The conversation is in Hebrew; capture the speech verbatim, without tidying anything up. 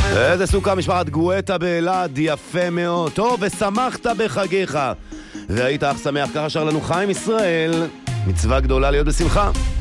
איזה סוכה משפחת גואטה באלעד, יפה מאוד. טוב, ושמחת בחגיך והיית אך שמח, ככה שר לנו חיים ישראל. מצווה גדולה להיות בשמחה.